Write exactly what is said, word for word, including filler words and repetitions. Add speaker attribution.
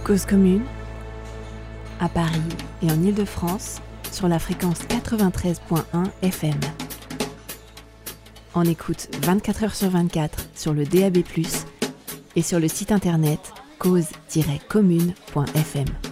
Speaker 1: Cause commune, à Paris et en Île-de-France, sur la fréquence quatre-vingt-treize virgule un F M. En écoute vingt-quatre heures sur vingt-quatre sur le D A B plus, et sur le site internet cause tiret commune point F M.